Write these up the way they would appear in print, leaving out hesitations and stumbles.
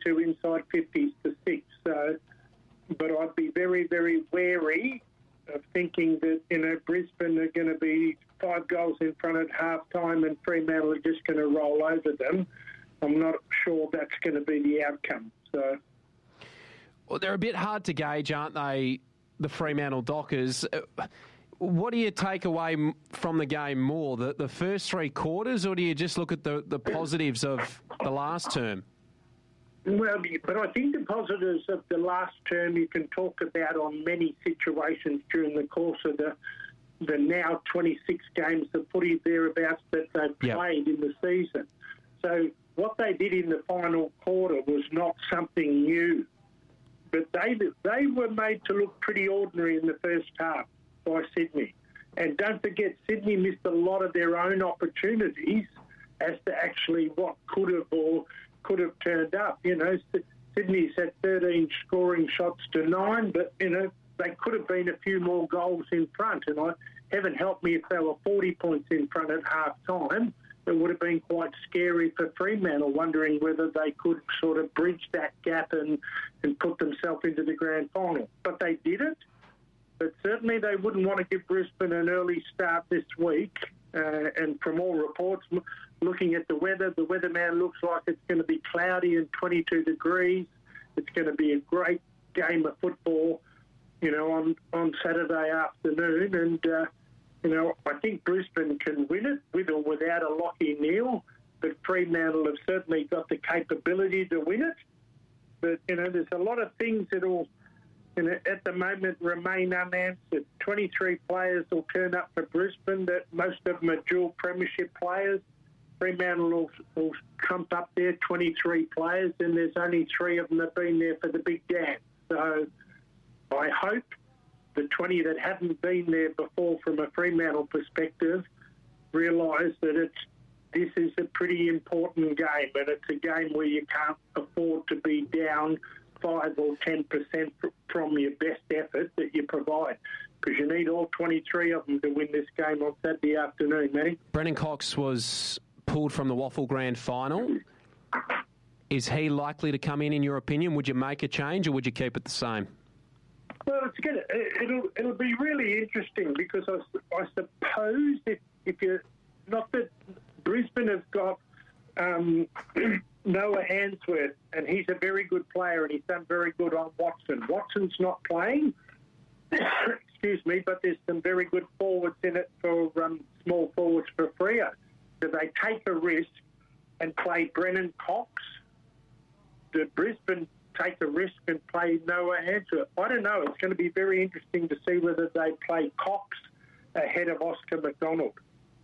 two inside 50s to 6. So, but I'd be very, very wary of thinking that, Brisbane are going to be 5 goals in front at half-time and Fremantle are just going to roll over them. I'm not sure that's going to be the outcome. So, well, they're a bit hard to gauge, aren't they, the Fremantle Dockers? What do you take away from the game more, the first 3 quarters, or do you just look at the positives of the last term? Well, but I think the positives of the last term you can talk about on many situations during the course of the now 26 games of footy thereabouts that they've played in the season. So what they did in the final quarter was not something new, but they were made to look pretty ordinary in the first half by Sydney. And don't forget, Sydney missed a lot of their own opportunities as to actually what could have turned up. Sydney's had 13 scoring shots to 9, but, they could have been a few more goals in front. And heaven help me if they were 40 points in front at half-time. It would have been quite scary for Fremantle, wondering whether they could sort of bridge that gap and put themselves into the grand final. But they didn't. But certainly they wouldn't want to give Brisbane an early start this week. And from all reports, looking at the weatherman looks like it's going to be cloudy and 22 degrees. It's going to be a great game of football, on Saturday afternoon. And, I think Brisbane can win it with or without a Lachie Neale. But Fremantle have certainly got the capability to win it. But, there's a lot of things that will, at the moment remain unanswered. 23 players will turn up for Brisbane, that most of them are dual premiership players. Fremantle will trump up their 23 players, and there's only 3 of them that have been there for the big dance. So I hope the 20 that haven't been there before from a Fremantle perspective realise that this is a pretty important game, and it's a game where you can't afford to be down 5 or 10% from your best effort that you provide, because you need all 23 of them to win this game on Saturday afternoon, Matty. Brennan Cox was pulled from the Waffle Grand Final. Is he likely to come in your opinion? Would you make a change or would you keep it the same? Well, it'll be really interesting, because I suppose if you're not that Brisbane have got Noah Answorth, and he's a very good player, and he's done very good on Watson. Watson's not playing, excuse me, but there's some very good forwards in it for small forwards for Freo. Do they take a risk and play Brennan Cox? Did Brisbane take a risk and play Noah Answorth? I don't know. It's going to be very interesting to see whether they play Cox ahead of Oscar McDonald.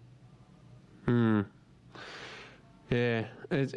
Yeah.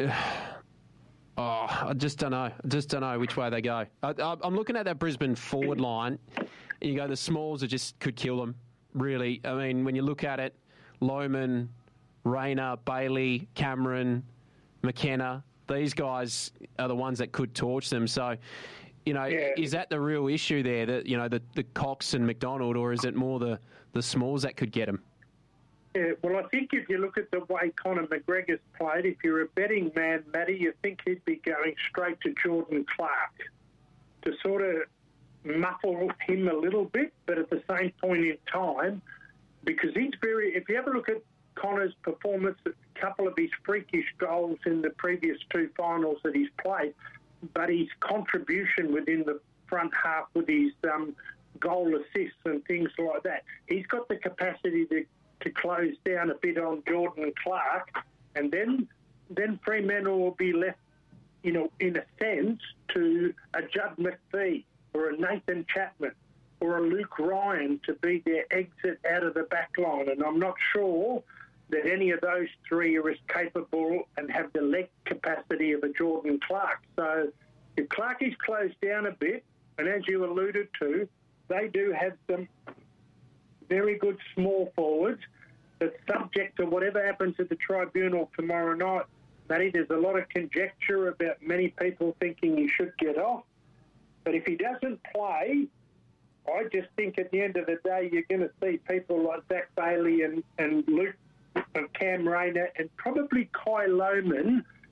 I just don't know. Just don't know which way they go. I'm looking at that Brisbane forward line. You go, the smalls could kill them, really. I mean, when you look at it, Lohman, Rayner, Bailey, Cameron, McKenna, these guys are the ones that could torch them. So, is that the real issue there, that, the Cox and McDonald, or is it more the smalls that could get them? Yeah, well, I think if you look at the way Conor McGregor's played, if you're a betting man, Matty, you think he'd be going straight to Jordan Clark to sort of muffle him a little bit, but at the same point in time, because if you have a look at Conor's performance, a couple of his freakish goals in the previous 2 finals that he's played, but his contribution within the front half with his goal assists and things like that, he's got the capacity to close down a bit on Jordan Clark, and then Fremantle will be left, in a sense, to a Judd McPhee or a Nathan Chapman or a Luke Ryan to be their exit out of the back line. And I'm not sure that any of those 3 are as capable and have the leg capacity of a Jordan Clark. So if Clark is closed down a bit, and as you alluded to, they do have some very good small forwards that's subject to whatever happens at the tribunal tomorrow night. Matty, there's a lot of conjecture about many people thinking he should get off. But if he doesn't play, I just think at the end of the day you're going to see people like Zach Bailey and Luke and Cam Rayner and probably Kai Lohman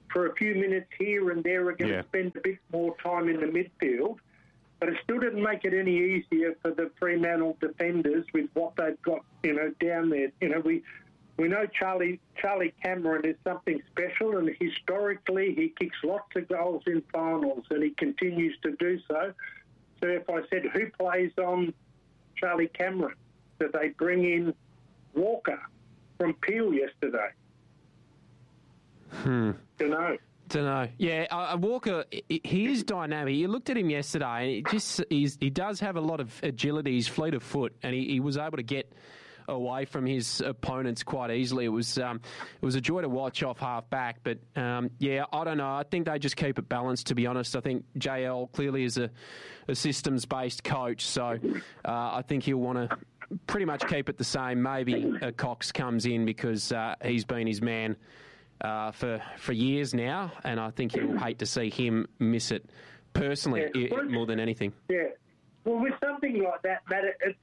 for a few minutes here and there are going to spend a bit more time in the midfield. But it still didn't make it any easier for the Fremantle defenders with what they've got, down there. We know Charlie Cameron is something special, and historically he kicks lots of goals in finals, and he continues to do so. So if I said, who plays on Charlie Cameron? Did they bring in Walker from Peel yesterday? Don't know. Yeah, Walker, he is dynamic. You looked at him yesterday, and he does have a lot of agility. He's fleet of foot, and he was able to get away from his opponents quite easily. It was a joy to watch off half back. But I don't know. I think they just keep it balanced. To be honest, I think JL clearly is a systems-based coach, so I think he'll want to pretty much keep it the same. Maybe Cox comes in because he's been his man for years now, and I think he'll hate to see him miss it personally more than anything. Yeah. Well, with something like that, Matt,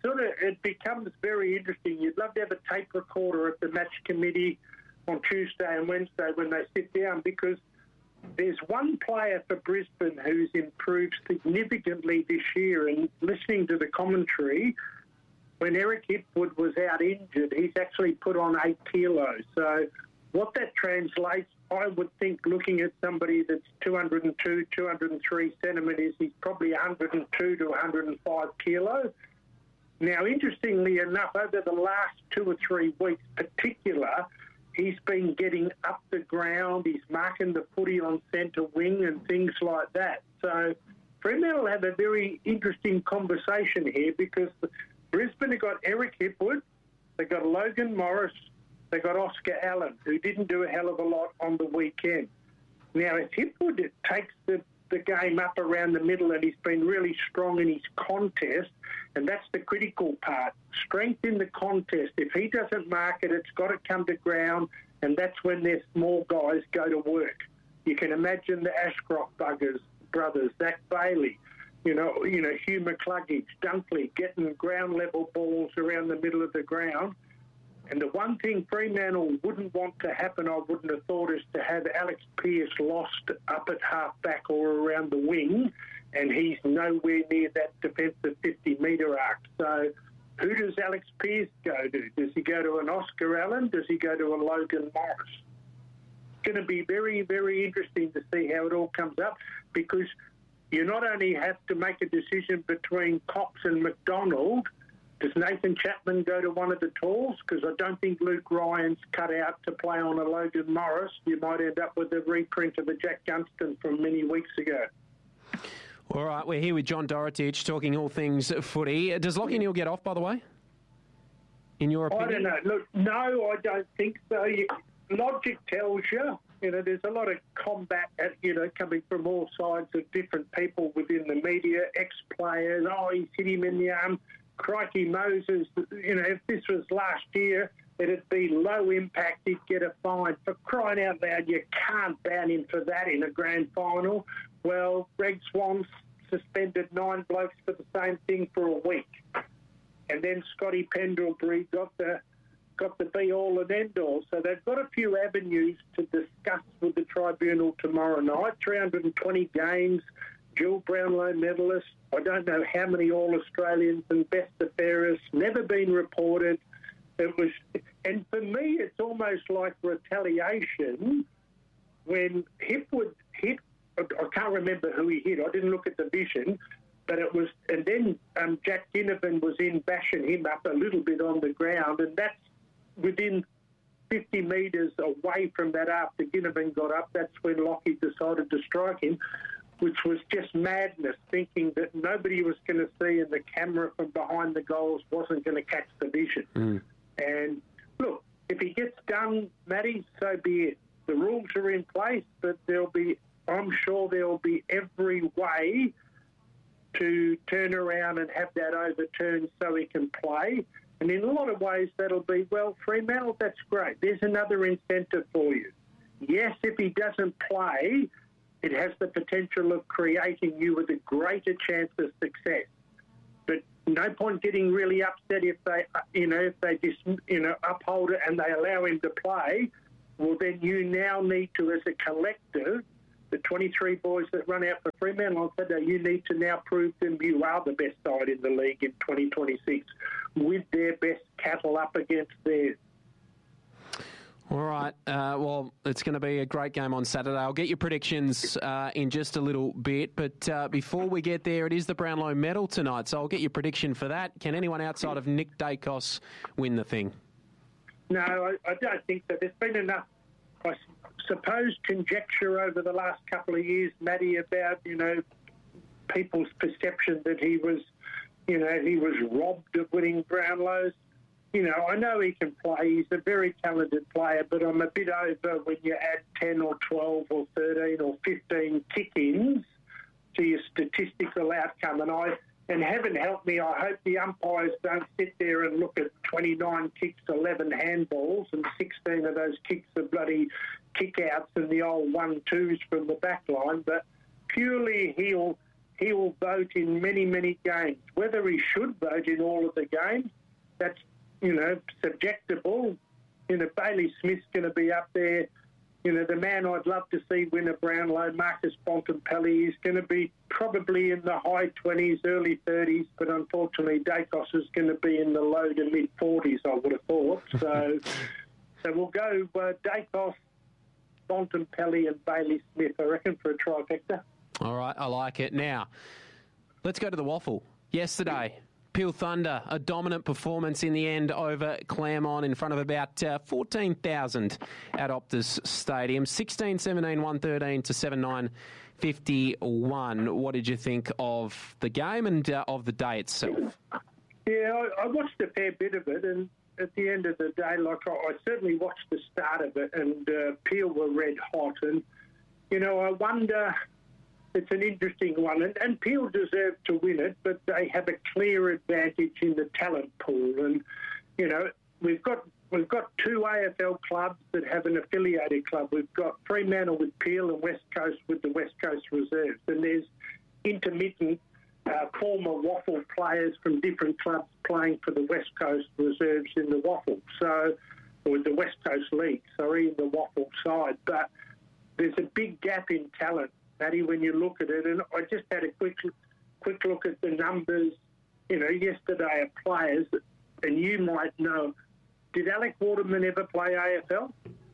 it becomes very interesting. You'd love to have a tape recorder at the match committee on Tuesday and Wednesday when they sit down, because there's one player for Brisbane who's improved significantly this year, and listening to the commentary, when Eric Hipwood was out injured, he's actually put on 8 kilos. So what that translates, I would think, looking at somebody that's 202, 203 centimetres, he's probably 102 to 105 kilos. Now, interestingly enough, over the last 2 or 3 weeks particular, he's been getting up the ground, he's marking the footy on centre wing and things like that. So Fremantle have a very interesting conversation here, because Brisbane have got Eric Hipwood, they've got Logan Morris, they got Oscar Allen, who didn't do a hell of a lot on the weekend. Now, if Hipwood takes the game up around the middle, and he's been really strong in his contest, and that's the critical part, strength in the contest. If he doesn't mark it, it's got to come to ground, and that's when their small guys go to work. You can imagine the Ashcroft brothers, Zach Bailey, Hugh McCluggage, Dunkley, getting ground-level balls around the middle of the ground. And the one thing Fremantle wouldn't want to happen, I wouldn't have thought, is to have Alex Pearce lost up at half-back or around the wing, and he's nowhere near that defensive 50-metre arc. So who does Alex Pearce go to? Does he go to an Oscar Allen? Does he go to a Logan Morris? It's going to be very, very interesting to see how it all comes up, because you not only have to make a decision between Cox and McDonald. Does Nathan Chapman go to one of the talls? Because I don't think Luke Ryan's cut out to play on a Logan Morris. You might end up with a reprint of a Jack Gunston from many weeks ago. All right, we're here with John Dorotich talking all things footy. Does Lachie Neale get off, by the way, in your opinion? I don't know. Look, no, I don't think so. Logic tells you, there's a lot of combat, coming from all sides of different people within the media, ex-players. Oh, he's hit him in the arm. Crikey Moses, if this was last year, it'd be low impact, he'd get a fine. For crying out loud, you can't ban him for that in a grand final. Well, Greg Swan suspended 9 blokes for the same thing for a week. And then Scotty Pendlebury got the be-all and end-all. So they've got a few avenues to discuss with the tribunal tomorrow night. 320 games, dual Brownlow medalist. I don't know how many All-Australians and best affairs, never been reported. And for me, it's almost like retaliation when Hipwood hit. I can't remember who he hit. I didn't look at the vision, but it was. And then Jack Ginnivan was in bashing him up a little bit on the ground, and that's within 50 metres away from that. After Ginnivan got up, that's when Lachie decided to strike him, which was just madness, thinking that nobody was going to see and the camera from behind the goals wasn't going to catch the vision. And look, if he gets done, Matty, so be it. The rules are in place, but I'm sure there'll be every way to turn around and have that overturned so he can play. And in a lot of ways, that'll be, well, Fremantle, that's great. There's another incentive for you. Yes, if he doesn't play, it has the potential of creating you with a greater chance of success. But no point getting really upset if they, if they just, uphold it and they allow him to play. well, then you now need to, as a collective, the 23 boys that run out for Fremantle on Saturday, you need to now prove them you are the best side in the league in 2026 with their best cattle up against theirs. All right. Well, it's going to be a great game on Saturday. I'll get your predictions in just a little bit. But before we get there, it is the Brownlow medal tonight. So I'll get your prediction for that. Can anyone outside of Nick Dacos win the thing? No, I don't think so. There's been enough, I suppose, conjecture over the last couple of years, Matty, about, people's perception that he was robbed of winning Brownlows. I know he can play. He's a very talented player, but I'm a bit over when you add 10 or 12 or 13 or 15 kick-ins to your statistical outcome. And heaven help me, I hope the umpires don't sit there and look at 29 kicks, 11 handballs, and 16 of those kicks are bloody kick-outs and the old 1-2s from the back line. But purely he'll vote in many, many games. Whether he should vote in all of the games, that's subjectable. Bailey Smith's going to be up there. The man I'd love to see win a Brownlow, Marcus Bontempelli, is going to be probably in the high 20s, early 30s, but unfortunately Dacos is going to be in the low to mid-40s, I would have thought. So we'll go Dacos, Bontempelli and Bailey Smith, I reckon, for a trifecta. All right, I like it. Now, let's go to the Waffle. Yesterday, Peel Thunder, a dominant performance in the end over Claremont in front of about 14,000 at Optus Stadium. 16-17, 113 to 7-9, 51. What did you think of the game and of the day itself? Yeah, I watched a fair bit of it, and at the end of the day, I certainly watched the start of it, and Peel were red hot. And, I wonder... It's an interesting one, and Peel deserve to win it, but they have a clear advantage in the talent pool. And we've got two AFL clubs that have an affiliated club. We've got Fremantle with Peel and West Coast with the West Coast Reserves, and there's intermittent former Waffle players from different clubs playing for the West Coast Reserves in the Waffle, or the West Coast League, in the Waffle side. But there's a big gap in talent, Matty, when you look at it. And I just had a quick look at the numbers, yesterday of players, and you might know, did Alec Waterman ever play AFL?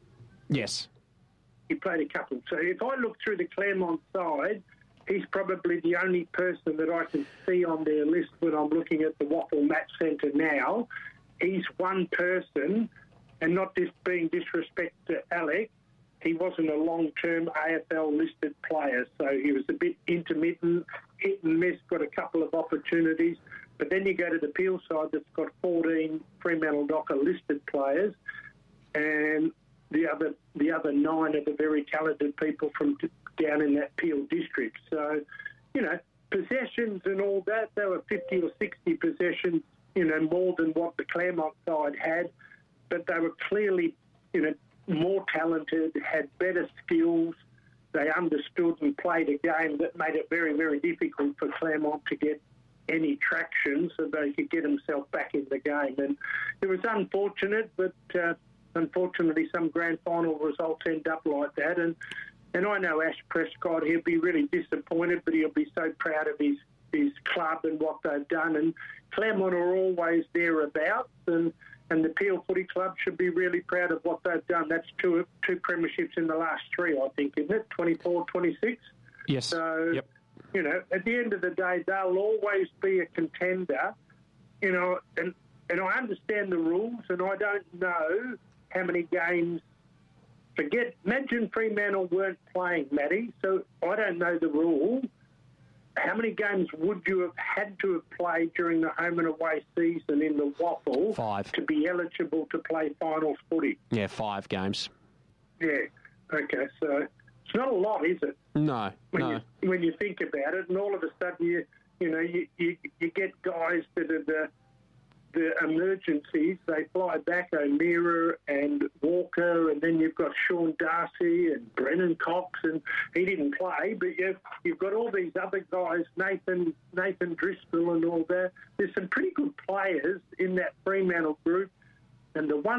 Yes. He played a couple. So if I look through the Claremont side, he's probably the only person that I can see on their list when I'm looking at the Waffle Match Centre now. He's one person, and not just being disrespect to Alec, he wasn't a long-term AFL-listed player, so he was a bit intermittent, hit and miss, got a couple of opportunities. But then you go to the Peel side that's got 14 Fremantle Docker listed players, and the other 9 are the very talented people from down in that Peel district. So, possessions and all that, they were 50 or 60 possessions, more than what the Claremont side had, but they were clearly, more talented, had better skills. They understood and played a game that made it very, very difficult for Claremont to get any traction so they could get themselves back in the game. And it was unfortunate, but unfortunately some grand final results end up like that. And I know Ash Prescott, he'll be really disappointed, but he'll be so proud of his club and what they've done. And Claremont are always thereabouts, and the Peel Footy Club should be really proud of what they've done. That's two premierships in the last 3, I think, isn't it? 24, 26? Yes. So, yep. At the end of the day, they'll always be a contender, and I understand the rules, and I don't know how many games. Imagine Fremantle weren't playing, Matty, so I don't know the rule. How many games would you have had to have played during the home and away season in the Waffle 5 to be eligible to play finals footy? Yeah, 5 games. Yeah. Okay, so it's not a lot, is it? No, When you think about it, and all of a sudden you get guys that are the emergencies. They fly back, O'Meara and Walker, and then you've got Sean Darcy and Brennan Cox, and he didn't play, but you've got all these other guys, Nathan Driscoll and all that. There's some pretty good players in that Fremantle group, and the one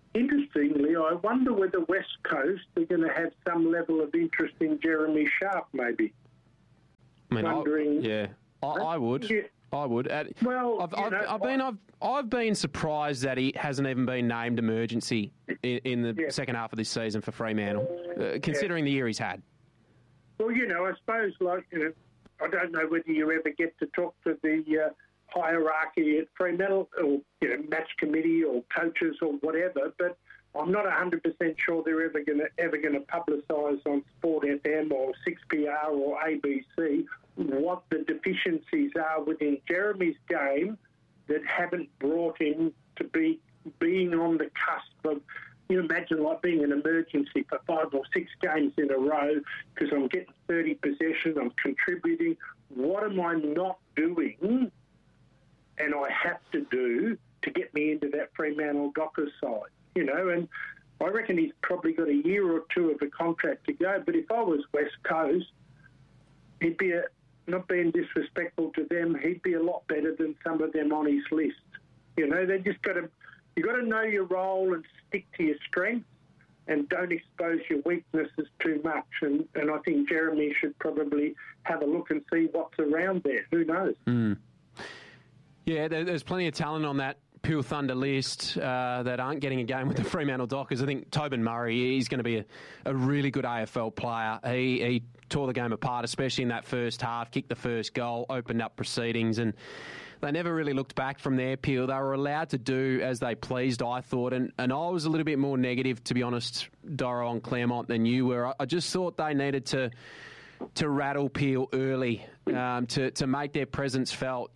interestingly, I wonder whether West Coast are going to have some level of interest in Jeremy Sharp, maybe. I mean, Wondering, I would. Yeah. I would. Well, I've been surprised that he hasn't even been named emergency in the second half of this season for Fremantle, considering the year he's had. Well, I suppose, I don't know whether you ever get to talk to the hierarchy at Fremantle or, match committee or coaches or whatever, but I'm not 100% sure they're ever going to publicise on Sport FM or 6PR or ABC what the deficiencies are within Jeremy's game that haven't brought him to being on the cusp of, imagine like being an emergency for 5 or 6 games in a row because I'm getting 30 possessions, I'm contributing. What am I not doing and I have to do to get me into that Fremantle Dockers side? And I reckon he's probably got a year or two of a contract to go. But if I was West Coast, he'd be, not being disrespectful to them, he'd be a lot better than some of them on his list. They just you've got to know your role and stick to your strengths and don't expose your weaknesses too much. And I think Jeremy should probably have a look and see what's around there. Who knows? Mm. Yeah, there's plenty of talent on that Peel Thunder list that aren't getting a game with the Fremantle Dockers. I think Tobin Murray, he's going to be a really good AFL player. He tore the game apart, especially in that first half, kicked the first goal, opened up proceedings, and they never really looked back from there, Peel. They were allowed to do as they pleased, I thought, and I was a little bit more negative, to be honest, Doro, on Claremont than you were. I just thought they needed to rattle Peel early to make their presence felt,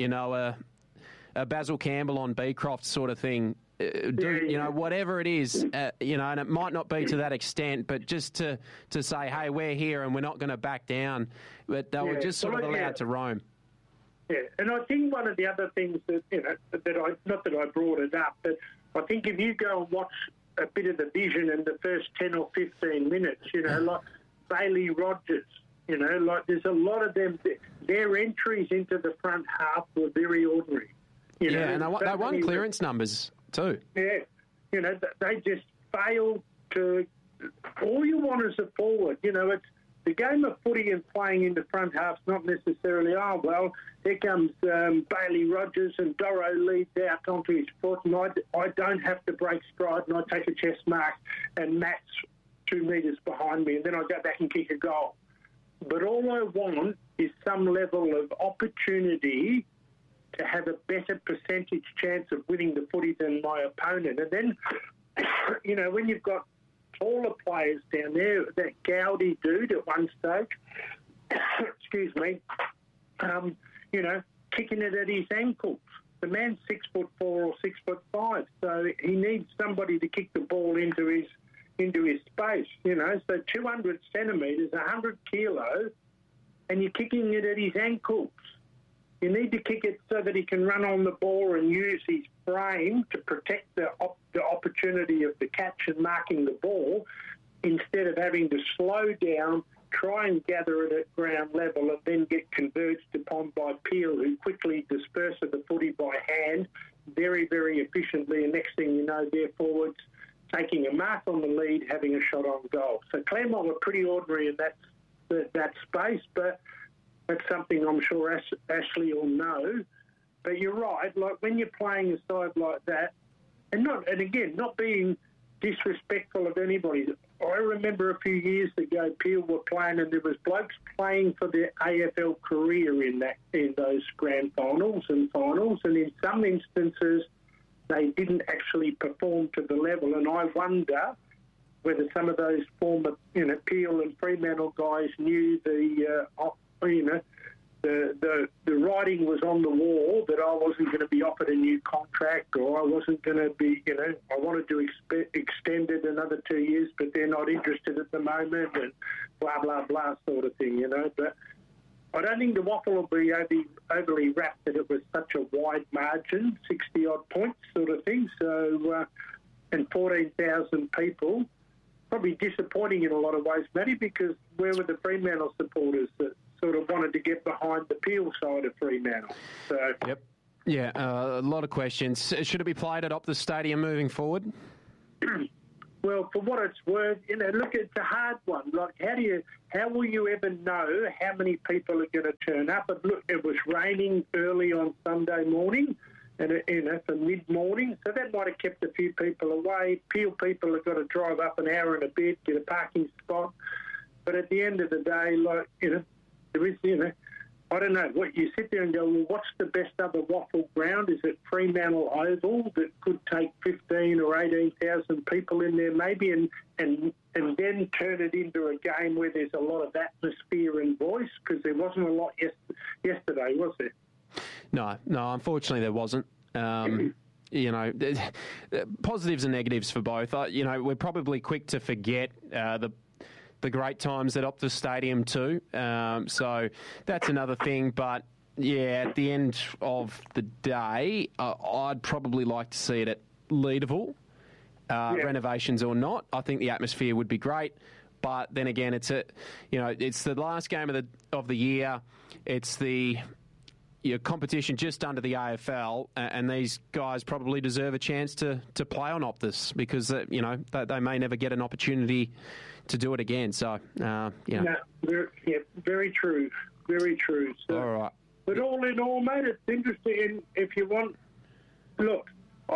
a Basil Campbell on Beecroft sort of thing. Whatever it is, and it might not be to that extent, but just to say, hey, we're here and we're not going to back down. But they were just sort of allowed to roam. Yeah, and I think one of the other things that, not that I brought it up, but I think if you go and watch a bit of the vision in the first 10 or 15 minutes, like Bailey Rogers, there's a lot of them, their entries into the front half were very ordinary. And they won clearance numbers too. Yeah. They just failed to... All you want is a forward. It's the game of footy and playing in the front half's not necessarily, here comes Bailey Rogers and Doro leads out onto his foot and I don't have to break stride and I take a chest mark and Matt's 2 metres behind me and then I go back and kick a goal. But all I want is some level of opportunity to have a better percentage chance of winning the footy than my opponent. And then, when you've got taller players down there, that Gowdy dude at one stage, excuse me, kicking it at his ankles. The man's 6'4" or 6'5", so he needs somebody to kick the ball into his space, So 200 centimetres, 100 kilos, and you're kicking it at his ankles. You need to kick it so that he can run on the ball and use his frame to protect the opportunity of the catch and marking the ball instead of having to slow down, try and gather it at ground level and then get converged upon by Peel, who quickly disperses the footy by hand very, very efficiently. And next thing you know, their forwards taking a mark on the lead, having a shot on goal. So Claremont were pretty ordinary in that space, but that's something I'm sure Ashley will know. But you're right, like when you're playing a side like that, and again, not being disrespectful of anybody. I remember a few years ago, Peel were playing, and there was blokes playing for their AFL career in those grand finals and finals, and in some instances, they didn't actually perform to the level. And I wonder whether some of those former, Peel and Fremantle guys knew the writing was on the wall that I wasn't going to be offered a new contract, or I wasn't going to be, I wanted to extend it another 2 years, but they're not interested at the moment, and blah, blah, blah sort of thing, But I don't think the waffle will be overly wrapped that it was such a wide margin, 60-odd points sort of thing. So, and 14,000 people, probably disappointing in a lot of ways, Matty, because where were the Fremantle supporters that sort of wanted to get behind the Peel side of Fremantle? So, yep. Yeah, a lot of questions. Should it be played at Optus Stadium moving forward? Well, for what it's worth, look, it's a hard one. Like, how will you ever know how many people are going to turn up? And look, it was raining early on Sunday morning, and for mid-morning, so that might have kept a few people away. Few people have got to drive up an hour and a bit, get a parking spot. But at the end of the day, like, there is, I don't know. What you sit there and go, well, what's the best other waffle ground? Is it Fremantle Oval that could take 15 or 18,000 people in there, maybe, and then turn it into a game where there's a lot of atmosphere and voice? Because there wasn't a lot yesterday, was there? No, unfortunately there wasn't. Positives and negatives for both. We're probably quick to forget the great times at Optus Stadium too. So that's another thing. But, yeah, at the end of the day, I'd probably like to see it at Leederville, renovations or not. I think the atmosphere would be great. But then again, it's the last game of the year. It's the competition just under the AFL, and these guys probably deserve a chance to play on Optus because they may never get an opportunity to do it again. So very true, very true. So, all right, but all in all, mate, it's interesting. If you want, look,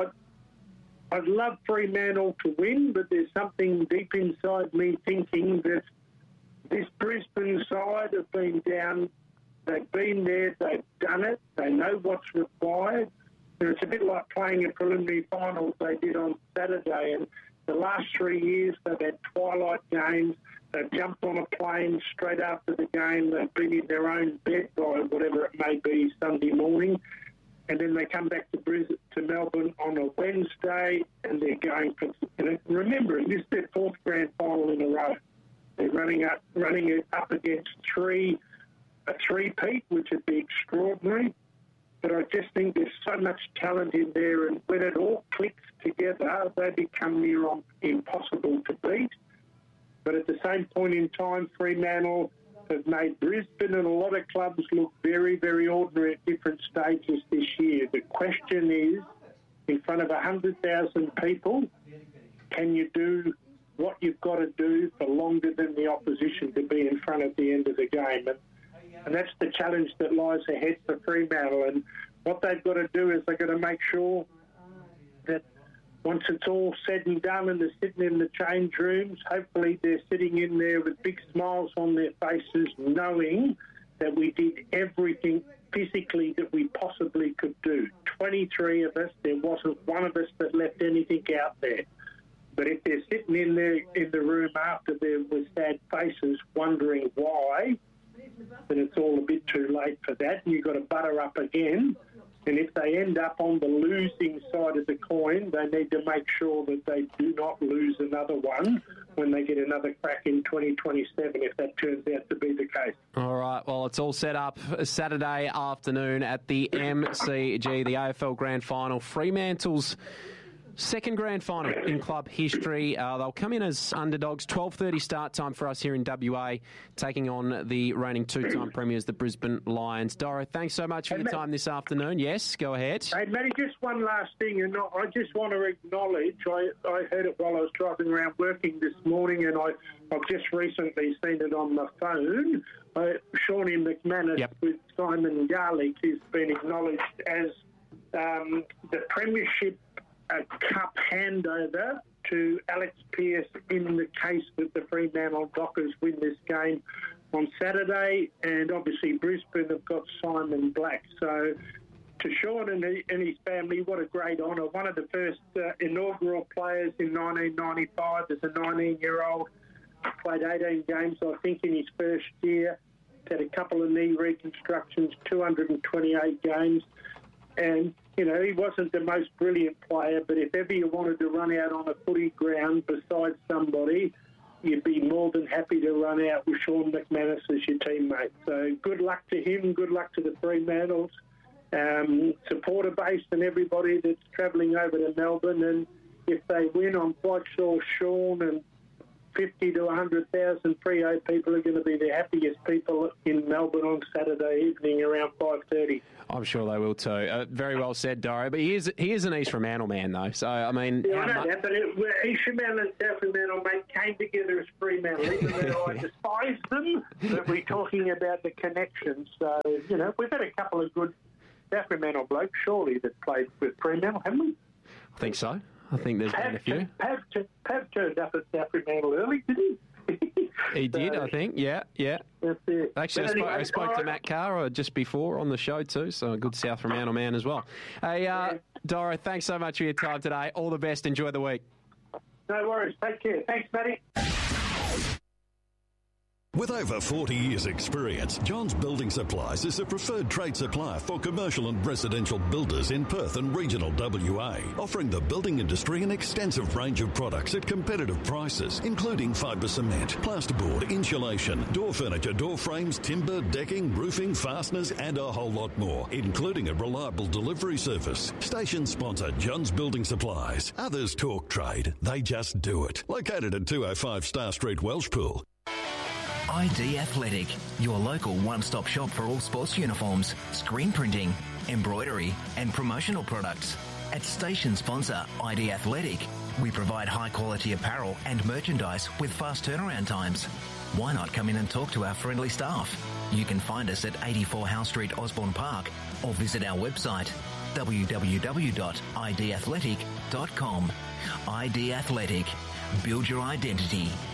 I'd love Fremantle to win, but there's something deep inside me thinking that this Brisbane side have been down. They've been there, they've done it, they know what's required. And it's a bit like playing a preliminary finals they did on Saturday. And the last 3 years, they've had twilight games. They've jumped on a plane straight after the game. They've been in their own bed by whatever it may be Sunday morning. And then they come back to Melbourne on a Wednesday and they're going for... remember, this is their fourth grand final in a row. They're running it up against a three-peat, which would be extraordinary. But I just think there's so much talent in there, and when it all clicks together, they become near on impossible to beat. But at the same point in time, Fremantle have made Brisbane and a lot of clubs look very, very ordinary at different stages this year. The question is, in front of 100,000 people, can you do what you've got to do for longer than the opposition to be in front at the end of the game? And that's the challenge that lies ahead for Fremantle. And what they've got to do is they've got to make sure that once it's all said and done and they're sitting in the change rooms, hopefully they're sitting in there with big smiles on their faces, knowing that we did everything physically that we possibly could do. 23 of us, there wasn't one of us that left anything out there. But if they're sitting in there in the room after they're with sad faces wondering why, then it's all a bit too late for that, and you've got to butter up again. And if they end up on the losing side of the coin, they need to make sure that they do not lose another one when they get another crack in 2027, if that turns out to be the case. All right, well, it's all set up Saturday afternoon at the MCG, the AFL Grand Final. Fremantle's second grand final in club history. They'll come in as underdogs. 12:30 start time for us here in WA, taking on the reigning two-time premiers, the Brisbane Lions. Doro, thanks so much for your time this afternoon. Yes, go ahead. Hey, Matty, just one last thing, and I just want to acknowledge, I heard it while I was driving around working this morning, and I've just recently seen it on my phone. Shawnee McManus with Simon Garlick has been acknowledged as the premiership cup handover to Alex Pearce in the case that the Fremantle Dockers win this game on Saturday. And obviously Brisbane have got Simon Black. So to Sean and his family, what a great honour. One of the first inaugural players in 1995 as a 19-year-old. Played 18 games, I think, in his first year. Had a couple of knee reconstructions, 228 games. And, you know, he wasn't the most brilliant player, but if ever you wanted to run out on a footy ground beside somebody, you'd be more than happy to run out with Sean McManus as your teammate. So good luck to him, good luck to the Fremantles, supporter base and everybody that's travelling over to Melbourne. And if they win, I'm quite sure Sean and 50 to 100,000 Freo people are going to be the happiest people in Melbourne on Saturday evening around 5:30. I'm sure they will too. Very well said, Doro. But he is an East Fremantle man, though. So, I mean... Yeah, I know that, but East Fremantle and South Fremantle, mate, came together as Fremantle. Even though I despise them, but we're talking about the connection. So, you know, we've had a couple of good South Fremantle blokes, surely, that played with Fremantle, haven't we? I think so. I think there's been a few. Pav turned up at South Fremantle early, did he? He did, I think. Yeah. That's it. Actually, I spoke to Matt Carr just before on the show too, so a good South Fremantle man as well. Hey, Doro, thanks so much for your time today. All the best. Enjoy the week. No worries. Take care. Thanks, Matty. With over 40 years' experience, Johns Building Supplies is a preferred trade supplier for commercial and residential builders in Perth and regional WA, offering the building industry an extensive range of products at competitive prices, including fibre cement, plasterboard, insulation, door furniture, door frames, timber, decking, roofing, fasteners, and a whole lot more, including a reliable delivery service. Station sponsor Johns Building Supplies. Others talk trade, they just do it. Located at 205 Star Street, Welshpool. ID Athletic, your local one-stop shop for all sports uniforms, screen printing, embroidery and promotional products. At station sponsor ID Athletic, we provide high-quality apparel and merchandise with fast turnaround times. Why not come in and talk to our friendly staff? You can find us at 84 Howe Street, Osborne Park, or visit our website www.idathletic.com. ID Athletic. Build your identity.